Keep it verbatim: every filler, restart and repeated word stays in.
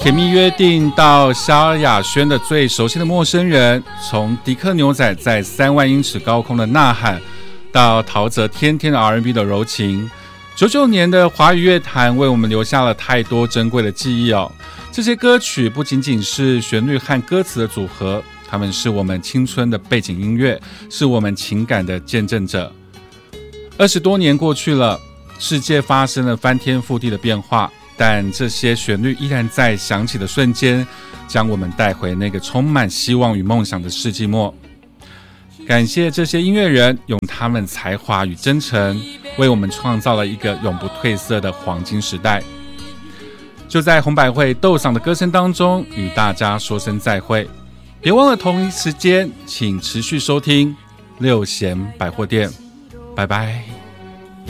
甜蜜约定到萧亚轩的最熟悉的陌生人，从迪克牛仔在三万英尺高空的呐喊，到陶喆天天的 R and B 的柔情。九九年的华语乐坛为我们留下了太多珍贵的记忆哦。这些歌曲不仅仅是旋律和歌词的组合，它们是我们青春的背景音乐，是我们情感的见证者。二十多年过去了，世界发生了翻天覆地的变化，但这些旋律依然在响起的瞬间，将我们带回那个充满希望与梦想的世纪末。感谢这些音乐人用他们才华与真诚，为我们创造了一个永不褪色的黄金时代。就在红百惠斗嗓的歌声当中，与大家说声再会。别忘了同一时间，请持续收听六贤百货店。拜拜。